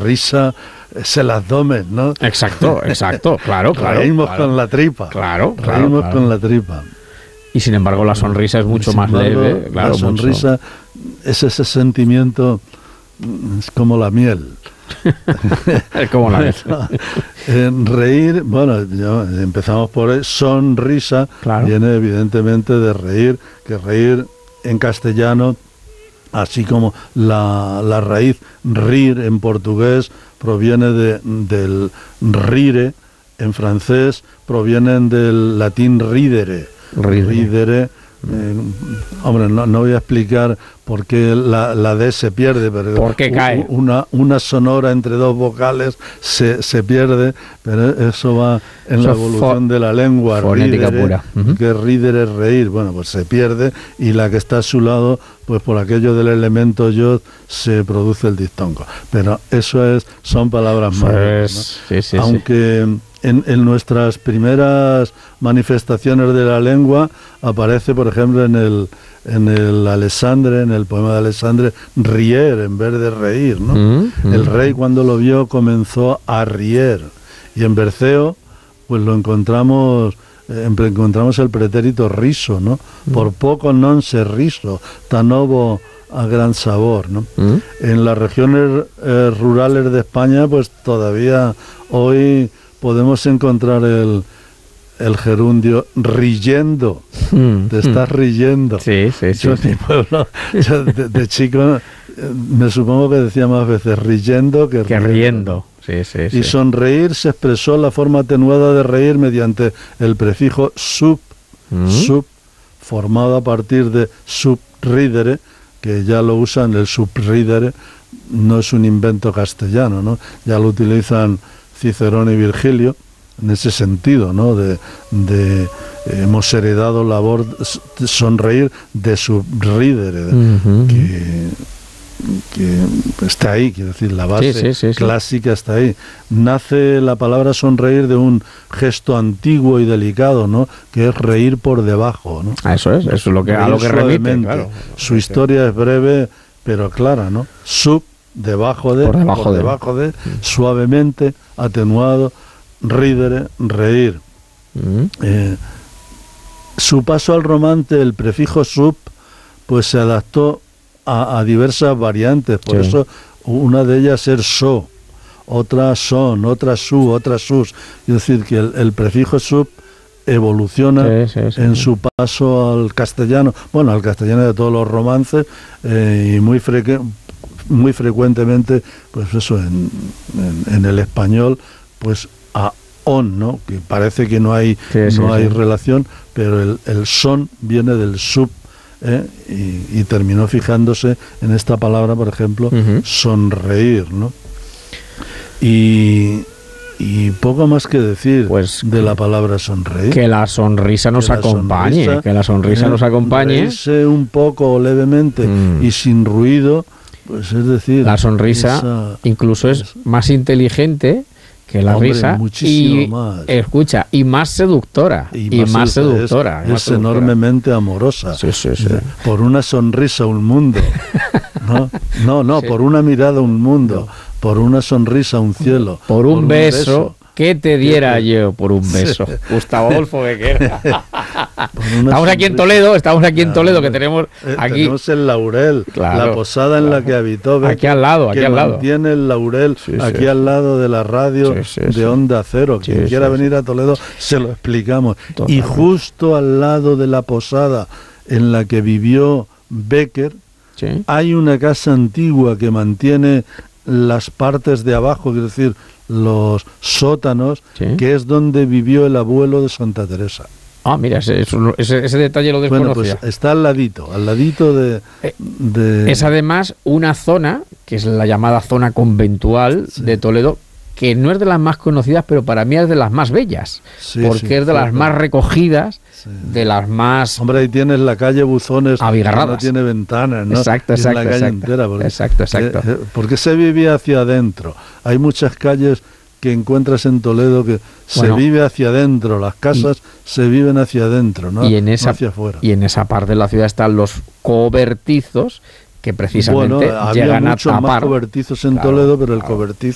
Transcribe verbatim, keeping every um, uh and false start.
risa es el abdomen, ¿no? Exacto, exacto, claro, claro. Reímos claro. con la tripa. Claro, claro. Reímos claro. con la tripa. Y sin embargo la sonrisa es mucho Sin más embargo, leve. Claro, la sonrisa mucho. es ese sentimiento, es como la miel. Es como la vez. En reír, bueno, yo, empezamos por ahí, sonrisa, Claro. viene evidentemente de reír, que reír en castellano, así como la, la raíz rir en portugués proviene de, del rire, en francés provienen del latín ridere. Ridere. Ridere, eh, hombre, no, no voy a explicar por qué la, la D se pierde, pero ¿Por qué cae? Una, una sonora entre dos vocales se, se pierde, pero eso va en Eso la evolución de la lengua. fonética ridere, pura. Uh-huh. Que ridere es reír, bueno, pues se pierde, y la que está a su lado, pues por aquello del elemento yod se produce el diptongo. Pero eso es, son palabras Pues, mayores, ¿no? sí, sí, Aunque sí. En, en nuestras primeras manifestaciones de la lengua aparece, por ejemplo, en el en el Alexandre, en el poema de Alexandre, rier en vez de reír, ¿no? Mm, mm. El rey, cuando lo vio, comenzó a rier, y en Berceo pues lo encontramos eh, encontramos el pretérito riso, ¿no? Mm. Por poco non se riso, tan ovo a gran sabor, ¿no? Mm. En las regiones eh, rurales de España, pues todavía hoy podemos encontrar el, el gerundio riyendo, mm, te estás mm. riyendo. Sí, sí, sí. Yo en mi pueblo, yo de, de chico, me supongo que decía más veces riyendo que, que riendo. Sí, sí, y sí. sonreír se expresó la forma atenuada de reír mediante el prefijo sub, mm. sub, formado a partir de subridere, que ya lo usan, el subridere no es un invento castellano, ¿no? Ya lo utilizan Cicerón y Virgilio, en ese sentido, ¿no? De, de eh, hemos heredado la labor de sonreír de subridere, uh-huh. que, que está ahí, quiero decir, la base sí, sí, sí, sí. clásica está ahí. Nace la palabra sonreír de un gesto antiguo y delicado, ¿no? Que es reír por debajo, ¿no? Ah, eso es, eso es lo que, a lo que remite, claro. Su historia es breve, pero clara, ¿no? Sub, debajo de, por debajo, por de. debajo de, suavemente, atenuado, ridere, reír. Uh-huh. Eh, su paso al romance, el prefijo sub, pues se adaptó a, a diversas variantes, por sí. eso una de ellas es so, otra son, otra su, otra sus. Es decir, que el, el prefijo sub evoluciona sí, sí, sí, en sí. su paso al castellano, bueno, al castellano de todos los romances, eh, y muy frecuente. Muy frecuentemente, pues eso, en, en, en el español, pues a on, ¿no? Que parece que no hay, sí, no sí, hay sí. relación, pero el, el son viene del sub, ¿eh? y, y terminó fijándose en esta palabra, por ejemplo, uh-huh. sonreír, ¿no? Y, y poco más que decir pues de la palabra sonreír. Que la sonrisa nos que acompañe, sonrisa, que la sonrisa eh, nos acompañe. Reírse un poco o levemente mm. y sin ruido. Pues es decir, la sonrisa esa, incluso es esa. más inteligente que la Hombre, risa muchísimo y más. Escucha, y más seductora y, y más, más seductora, es, más es seductora. enormemente amorosa. Sí, sí, sí. Por una sonrisa un mundo. No, no, no sí. por una mirada un mundo, por una sonrisa un cielo, por un, por un beso, beso. ¿Qué te diera ¿Qué te... yo por un beso? Sí. Gustavo Adolfo Bequer. Estamos aquí en Toledo, estamos aquí claro, en Toledo, que tenemos aquí... Tenemos el Laurel, claro, la posada en claro. la que habitó Bequer, aquí al lado, aquí que al lado. Tiene el Laurel, sí, aquí sí. al lado de la radio sí, sí, de sí. Onda Cero. Quien sí, quiera sí, venir sí. a Toledo, se lo explicamos. Totalmente. Y justo al lado de la posada en la que vivió Bequer, sí. hay una casa antigua que mantiene las partes de abajo, es decir, los sótanos, sí. que es donde vivió el abuelo de Santa Teresa. Ah, mira, ese, ese, ese detalle lo desconocía. Bueno, pues está al ladito, al ladito de, eh, de... Es además una zona, que es la llamada zona conventual sí. de Toledo, que no es de las más conocidas, pero para mí es de las más bellas, sí, porque sí, es de las más recogidas, sí. de las más... Hombre, ahí tienes la calle Buzones, abigarradas. Que no tiene ventanas, ¿no? Exacto, exacto. En la calle exacto, entera. Porque, exacto, exacto. Eh, porque se vivía hacia adentro. Hay muchas calles que encuentras en Toledo que bueno, se vive hacia adentro, las casas y, se viven hacia adentro, ¿no? Y en esa, no hacia afuera. Y en esa parte de la ciudad están los cobertizos, que precisamente bueno, había llegan muchos a tapar. Más cobertizos en claro, Toledo, pero el claro. cobertizo